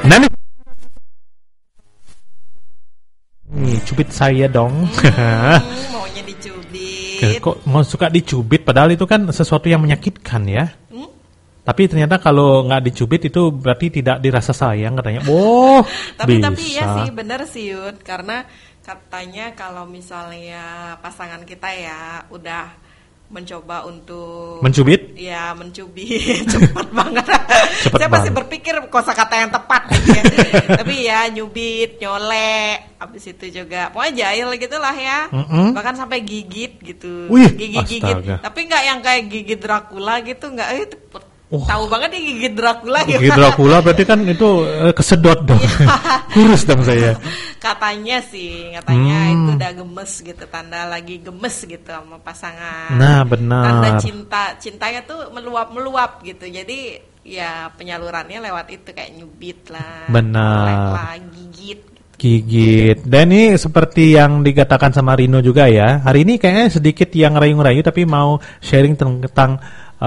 Nah nih, cubit saya dong. Maunya dicubit. Kok mau suka dicubit padahal itu kan sesuatu yang menyakitkan ya. Tapi ternyata kalau nggak dicubit itu berarti tidak dirasa sayang katanya. Wow, Tapi bisa. ya sih bener sih Yud, karena katanya kalau misalnya pasangan kita ya udah mencoba untuk Mencubit? Ya mencubit cepat banget. Cepet Saya pasti banget. berpikir kosakata yang tepat gitu ya. Tapi ya nyubit, nyolek, habis itu juga pokoknya jahil gitulah ya. Bahkan sampai gigit gitu. Wih, Gigit. astaga. Tapi nggak yang kayak gigit Dracula gitu, nggak itu. Tahu banget nih gigit Dracula ya. Gigi Dracula berarti kan itu kesedot dong. Kurus dong saya. Katanya itu udah gemes gitu, tanda lagi gemes gitu sama pasangan. Nah, benar. Tanda cintanya tuh meluap gitu. Jadi ya penyalurannya lewat itu kayak nyubit lah. Benar. Melek lah, gigit. Gigit. Dan ini seperti yang dikatakan sama Rino juga ya. Hari ini kayaknya sedikit yang rayu-rayu tapi mau sharing tentang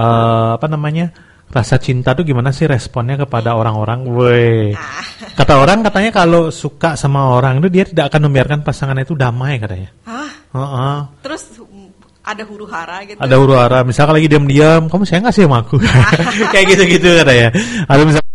rasa cinta tuh gimana sih responnya kepada orang-orang. Woi. Kata orang katanya kalau suka sama orang itu dia tidak akan membiarkan pasangannya itu damai katanya. Hah? Terus ada huru-hara gitu. Ada huru-hara. Misalkan lagi diam-diam, kamu sayang gak sih sama aku? Kayak gitu-gitu katanya. Atau misalkan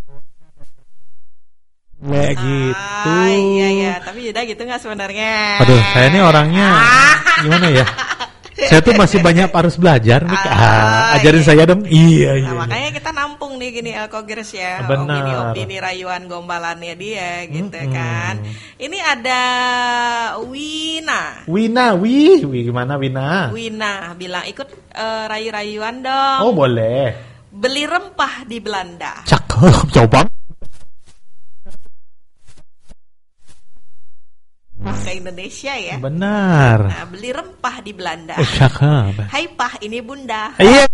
kayak gitu. Iya. Tapi udah gitu nggak sebenarnya? Aduh, saya ini orangnya gimana ya? Saya tuh masih banyak harus belajar nih. Ajarin saya dong. Iya. Makanya kita nampung nih gini Elkogers ya. Benar. Opini rayuan gombalannya dia gitu kan. Ini ada Wina. Gimana Wina? Wina bilang ikut rayu-rayuan dong. Oh boleh. Beli rempah di Belanda. Cakep, coba. Ke Indonesia ya. Benar. Nah, beli rempah di Belanda. Cakep. Hai Pah, ini Bunda. Iya.